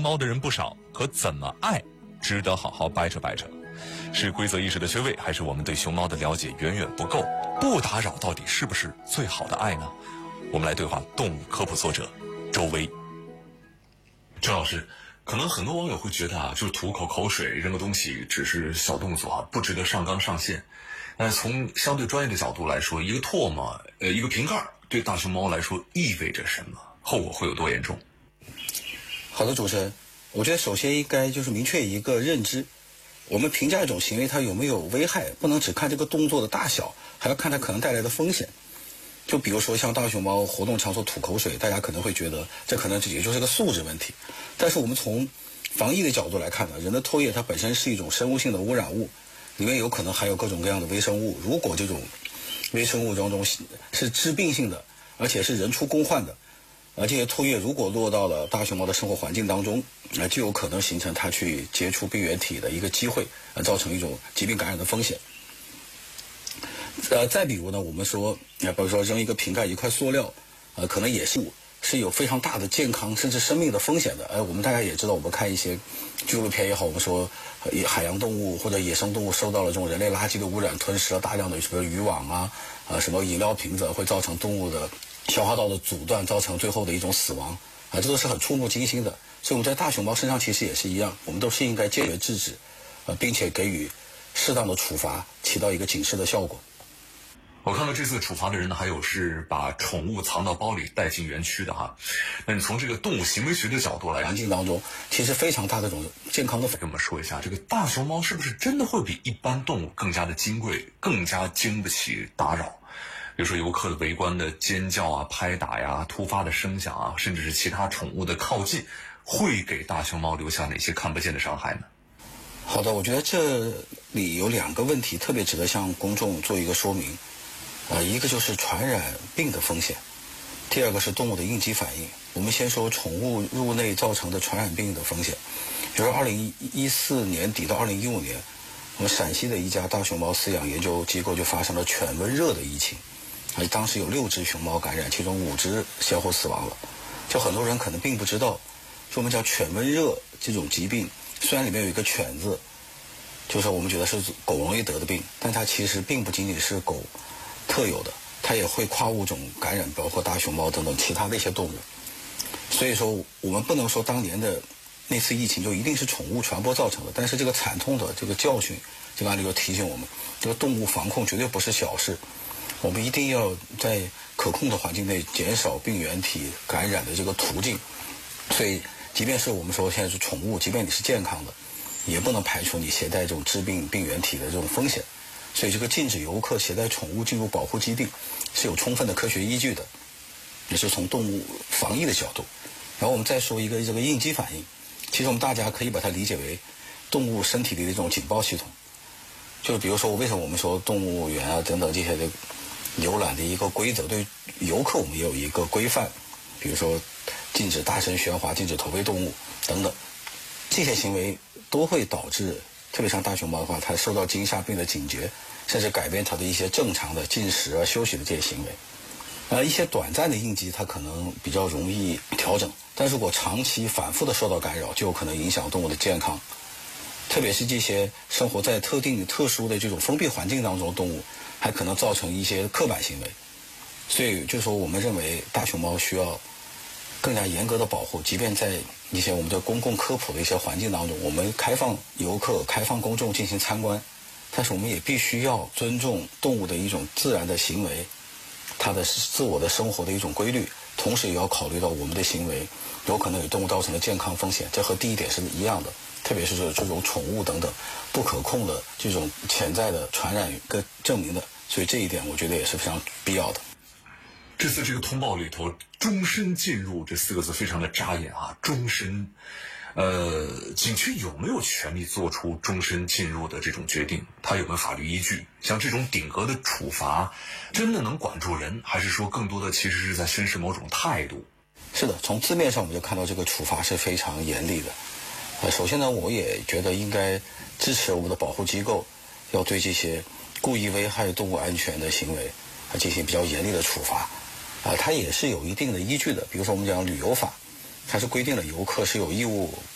猫的人不少，可怎么爱值得好好掰扯掰扯。是规则意识的缺位，还是我们对熊猫的了解远远不够？不打扰到底是不是最好的爱呢？我们来对话动物科普作者周薇。周老师，可能很多网友会觉得就是吐口水扔个东西只是小动作不值得上纲上线。从相对专业的角度来说，一个唾沫一个瓶盖对大熊猫来说意味着什么？后果会有多严重？ 好的，主持人，我觉得首先应该就是明确一个认知，我们评价一种行为它有没有危害，不能只看这个动作的大小，还要看它可能带来的风险。就比如说像大熊猫活动场所吐口水，大家可能会觉得这可能也就是个素质问题，但是我们从防疫的角度来看呢，人的唾液它本身是一种生物性的污染物，里面有可能含有各种各样的微生物，如果这种微生物当中是致病性的，而且是人畜共患的，这些唾液如果落到了大熊猫的生活环境当中，就有可能形成它去接触病原体的一个机会，造成一种疾病感染的风险。再比如呢，我们说，比如说扔一个瓶盖、一块塑料，可能也是有非常大的健康甚至生命的风险的。我们大家也知道，我们看一些纪录片也好，我们说海洋动物或者野生动物受到了这种人类垃圾的污染，吞食了大量的什么渔网什么饮料瓶子，会造成动物的消化道的阻断，造成最后的一种死亡，这都是很触目惊心的。所以我们在大熊猫身上其实也是一样，我们都是应该坚决制止，并且给予适当的处罚，起到一个警示的效果。 我看到这次处罚的人呢，还有是把宠物藏到包里带进园区的哈。那你从这个动物行为学的角度来， 环境当中其实非常大的这种健康的。 跟我们说一下，这个大熊猫是不是真的会比一般动物更加的金贵，更加经不起打扰？比如说游客的围观的尖叫拍打突发的声响甚至是其他宠物的靠近，会给大熊猫留下哪些看不见的伤害呢？ 好的，我觉得这里有2个问题特别值得向公众做一个说明。一个就是传染病的风险，第2个是动物的应激反应。我们先说宠物入内造成的传染病的风险。比如2014年底到2015年，我们陕西的一家大熊猫饲养研究机构就发生了犬瘟热的疫情，当时有6只熊猫感染，其中5只先后死亡了。就很多人可能并不知道，就我们叫犬瘟热这种疾病，虽然里面有一个犬字，就是我们觉得是狗容易得的病，但它其实并不仅仅是狗特有的，它也会跨物种感染，包括大熊猫等等其他的一些动物。所以说我们不能说当年的那次疫情就一定是宠物传播造成的，但是这个惨痛的这个教训，这个案例就提醒我们，这个动物防控绝对不是小事，我们一定要在可控的环境内减少病原体感染的这个途径。所以即便是我们说现在是宠物，即便你是健康的，也不能排除你携带这种致病病原体的这种风险。所以这个禁止游客携带宠物进入保护基地是有充分的科学依据的，也是从动物防疫的角度。然后我们再说一个这个应激反应，其实我们大家可以把它理解为动物身体里的一种警报系统。就是比如说为什么我们说动物园等等这些的游览的一个规则，对游客我们也有一个规范，比如说禁止大声喧哗，禁止投喂动物等等，这些行为都会导致，特别像大熊猫的话，它受到惊吓病的警觉，甚至改变它的一些正常的进食休息的这些行为。一些短暂的应激它可能比较容易调整，但如果长期反复的受到干扰，就有可能影响动物的健康。特别是这些生活在特殊的这种封闭环境当中的动物，还可能造成一些刻板行为。所以就说我们认为大熊猫需要更加严格的保护，即便在一些我们的公共科普的一些环境当中，我们开放游客、开放公众进行参观，但是我们也必须要尊重动物的一种自然的行为，它的自我的生活的一种规律，同时也要考虑到我们的行为有可能给动物造成的健康风险，这和第一点是一样的。特别是这种宠物等等不可控的这种潜在的传染跟证明的，所以这一点我觉得也是非常必要的。 这次这个通报里头终身进入这4个字非常的扎眼终身。景区有没有权利做出终身进入的这种决定？它有没有法律依据？像这种顶额的处罚真的能管住人，还是说更多的其实是在宣示某种态度？ 是的，从字面上我们就看到这个处罚是非常严厉的。首先呢，我也觉得应该支持我们的保护机构要对这些故意危害动物安全的行为进行比较严厉的处罚。它也是有一定的依据的。比如说我们讲旅游法，它是规定了游客是有义务